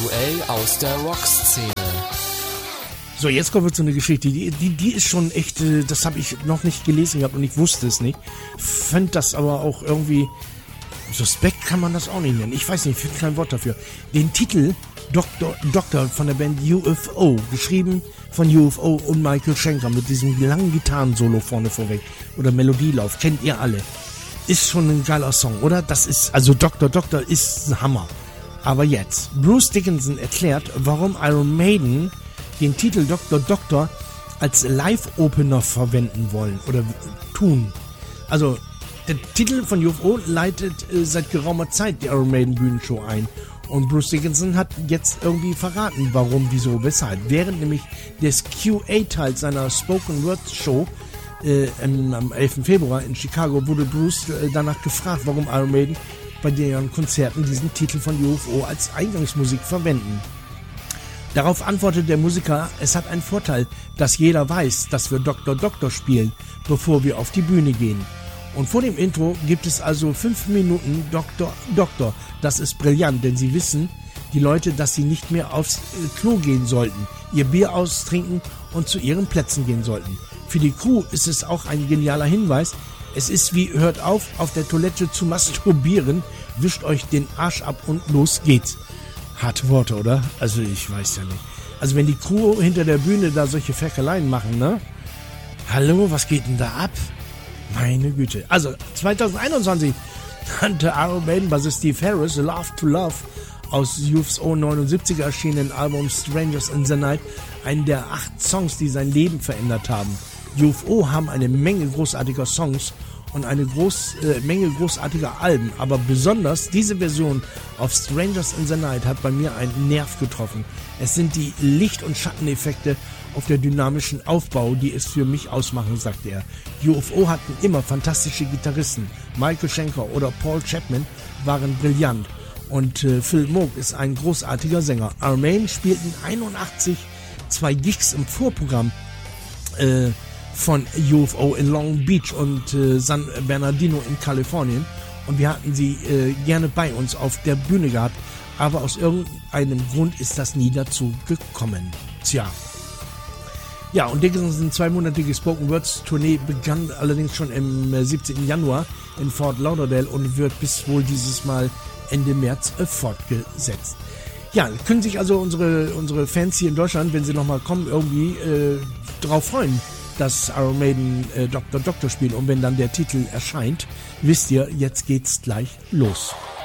Aktuell aus der Rockszene. So, jetzt kommen wir zu einer Geschichte, die ist schon echt, das habe ich noch nicht gelesen gehabt und ich wusste es nicht. Fand das aber auch irgendwie, suspekt kann man das auch nicht nennen. Ich weiß nicht, ich finde kein Wort dafür. Den Titel Doktor von der Band UFO, geschrieben von UFO und Michael Schenker mit diesem langen Gitarrensolo vorne vorweg oder Melodielauf, kennt ihr alle. Ist schon ein geiler Song, oder? Das ist, also Doktor ist ein Hammer. Aber jetzt, Bruce Dickinson erklärt, warum Iron Maiden den Titel Doktor als Live-Opener verwenden wollen oder tun. Also, der Titel von UFO leitet seit geraumer Zeit die Iron Maiden Bühnenshow ein. Und Bruce Dickinson hat jetzt irgendwie verraten, warum, wieso, weshalb. Während nämlich des QA-Teils seiner Spoken Word Show am 11. Februar in Chicago wurde Bruce danach gefragt, warum Iron Maiden bei deren Konzerten diesen Titel von UFO als Eingangsmusik verwenden. Darauf antwortet der Musiker, es hat einen Vorteil, dass jeder weiß, dass wir Doktor spielen, bevor wir auf die Bühne gehen. Und vor dem Intro gibt es also 5 Minuten Doktor. Das ist brillant, denn sie wissen, die Leute, dass sie nicht mehr aufs Klo gehen sollten, ihr Bier austrinken und zu ihren Plätzen gehen sollten. Für die Crew ist es auch ein genialer Hinweis. Es ist wie, hört auf der Toilette zu masturbieren, wischt euch den Arsch ab und los geht's. Harte Worte, oder? Also ich weiß ja nicht. Also wenn die Crew hinter der Bühne da solche Ferkeleien machen, ne? Hallo, was geht denn da ab? Meine Güte. Also 2021 nannte Iron Maiden Bassist Steve Harris Love to Love aus UFO 79 erschienenen Album Strangers in the Night einen der 8 Songs, die sein Leben verändert haben. UFO haben eine Menge großartiger Songs und eine Menge großartiger Alben, aber besonders diese Version auf Strangers in the Night hat bei mir einen Nerv getroffen. Es sind die Licht- und Schatteneffekte auf der dynamischen Aufbau, die es für mich ausmachen, sagt er. UFO hatten immer fantastische Gitarristen. Michael Schenker oder Paul Chapman waren brillant und Phil Moog ist ein großartiger Sänger. Iron Maiden spielten 81 2 Gigs im Vorprogramm von UFO in Long Beach und San Bernardino in Kalifornien und wir hatten sie gerne bei uns auf der Bühne gehabt, aber aus irgendeinem Grund ist das nie dazu gekommen. Tja. Ja, und Dickinsons 2-monatige Spoken Words Tournee begann allerdings schon im 17. Januar in Fort Lauderdale und wird bis wohl dieses Mal Ende März fortgesetzt. Ja, können sich also unsere Fans hier in Deutschland, wenn sie nochmal kommen, irgendwie drauf freuen, dass Iron Maiden Doktor spielt. Und wenn dann der Titel erscheint, wisst ihr, jetzt geht's gleich los.